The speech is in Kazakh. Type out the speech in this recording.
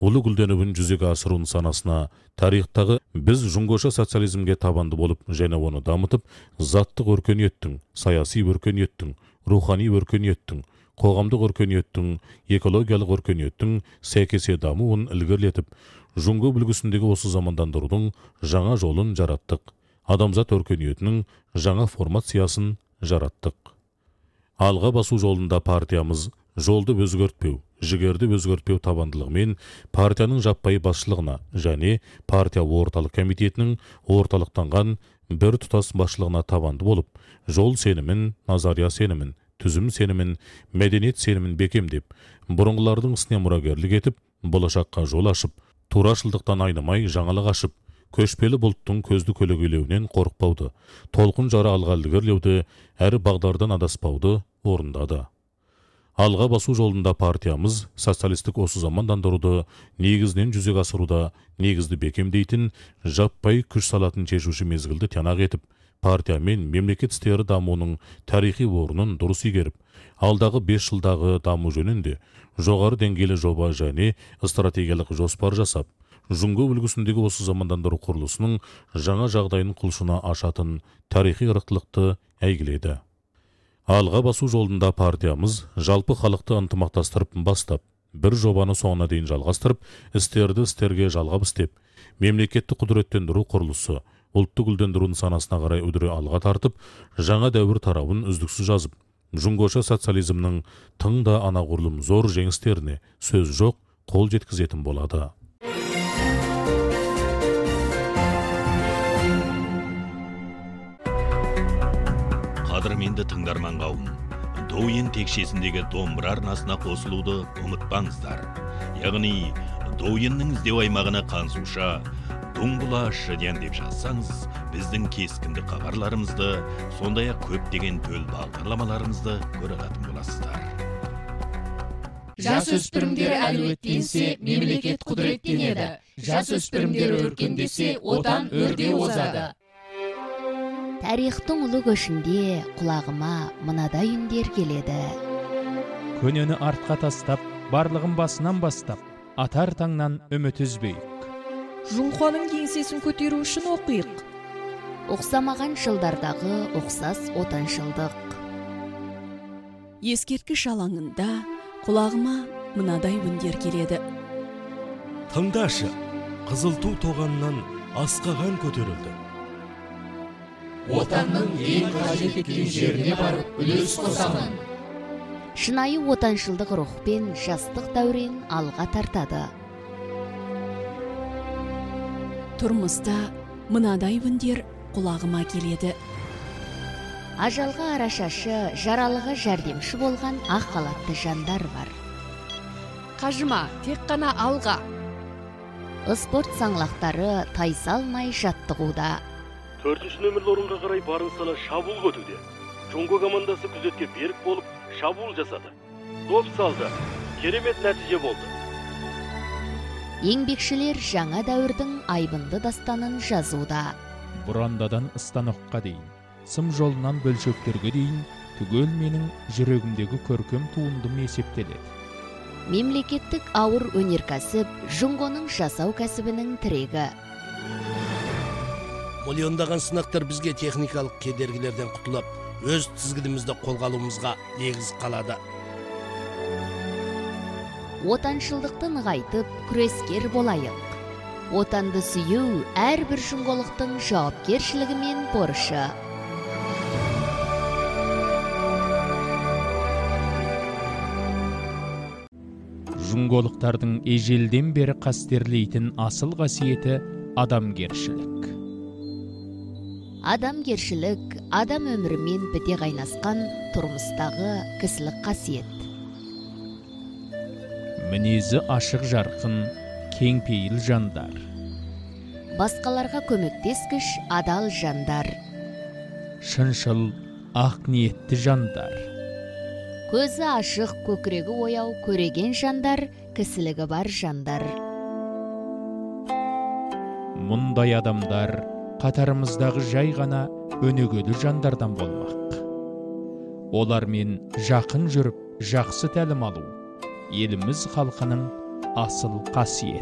Улы гүлденүүнүн жүзеге асыруунун санасына тарихтагы биз жуңгоша социализмге табанды болуп жана оны дамытып, заттык өркөнүөттүң, саясий өркөнүөттүң, руханий өркөнүөттүң, коомдук өркөнүөттүң, экологиялык өркөнүөттүң секесе дамуун илгерилетип, жуңго бүлгүсүндөгү осы замандандыруудун жаңа жолун жараттык. Адамзат өркөнүөтүнүн жаңа формациясын жараттык. Алга басуу жолунда партиямыз жолду өзгөртпөө, жигерди өзгөртпөө табандылыгы менен партиянын жаппай башчылыгына және партия орталык комитетинин орталыктанган бир тутас башчылыгына табанды болуп, жол сенімін, назария сенімін, түзүм сенімін, мәдениет сенімін бекемдеп, бурункулардын ысына мурагерлик этип, болашакка жол ашып, туурашылдыктан айнымай жаңылык ашып, көшпелі бұлттың көзді көлөгөйлөөнөн коркпауды, толкун жара алга илгерилеуди, әр багдардан адаспауды орундады. Алга басуу жолунда партиямыз социалисттик осы замандандырууду негизинен жүзөгө асырууда негизди бекемдейтин, жаппай күч салатын чечүүчү мезгилди тиянак этип, партия мен мемлекет иштери дамуунун тарыхый орунун дурус игерип, алдагы 5 жылдагы дамуу жөнүндө жогору деңгээлде жоба және стратегиялык жоспар жасап, жуңго бүлгүсүндөгү осы замандандыруу курулусунун жаңа жагдайын кылышына ашатын тарыхый ырыктылыкты әйгиледи. Алга басуу жолунда партиямыз жалпы халыкты ынтымакташтырып бастап, бир жобаны соңуна дейин жалгастырып, истерге жалгап иштеп, мемлекеттик кудуреттендирүү курулусу, улттук гүлдендирүүнүн санасына карай өдүрө алга тартып, жаңа дәвир тарабын үздүксүз жазып, жуңгоша социализмдин тың да анагурлум зор жеңистерине сөз жок кол жеткизетин болду. Қадірменді тыңдарман қауым, Доуен текшесіндегі домбыра арнасына қосылуды ұмытпаңыздар. Яғни, Доуеннің іздеу аймағына қансуша, Дуңбулашы деп жазсаңыз, біздің кескінді хабарларымызды, сондай-ақ көптеген төл бағдарламаларымызды көре алатын боласыздар. Жасөспірімдер әлеуеттенсе, мемлекет құдіреттенеді. Жасөспірімдер өркендесе, отан өрге озады. Тарихтың ұлы көшінде құлағыма мынадай үндер келеді. Көнені артқа тастап, барлығын басынан бастап, атар таңнан үміт үзбейік. Жұңқаның кеңсесін көтеру үшін оқиық. Оқсамаған жылдардағы оқсас отаншылдық. Ескерткіш алаңында құлағыма мынадай үндер келеді. Тыңдашы, қызыл ту тоғаннан асқаған көтерілді. Отанның ең қажет еткен жеріне барып үлес қосамын. Шынайы отаншылдық рухпен жастық дәурен алға тартады. Тұрмыста мынадай үндер құлағыма келеді. Ажалға арашашы, жаралыға жәрдемші болған ақ халатты жандар бар. Қажыма, тек қана алға. Спорт саңлақтары тайсалмай жаттығуда. 4 нөмірлі орынға қарай барын сала шабуыл көтуде. Жуңго командасы күзетке берік болып шабуыл жасады. Доп салды. Керемет нәтиже болды. Еңбекшілер жаңа дәуірдің айбынды дастанын жазуда. Бұрандадан станокқа дейін, сым жолынан бөлшектерге дейін түгел менің жүрегімдегі көркем туындым есептеледі. Мемлекеттік ауыр өнеркәсіп Жуңгоның жасау кәсібінің тірегі. Миллиондаған сынақтар бізге техникалық кедергілерден құтылып, өз тізгінімізді қолға алуымызға негіз қалады. Отаншылдықты нығайтып, күрескер болайық. Отанды сүйу әрбір жуңголықтың жауапкершілігі мен борышы. Жуңголықтардың ежелден бері қастерлейтін асыл қасиеті адамгершілік. Адамгершілік адам өмірімен біте қайнасқан тұрмыстағы кісілік қасиет. Мінезі ашық жарқын, кеңпейіл жандар. Басқаларға көмектескіш адал жандар. Шыншыл, ақ ниетті жандар. Көзі ашық, көкірегі ояу, көреген жандар, кісілігі бар жандар. Мұндай адамдар қатарымыздағы жай ғана өнегелі жандардан болмақ. Олармен жақын жүріп, жақсы тәлім алу, еліміз халқының asıl qasiyet.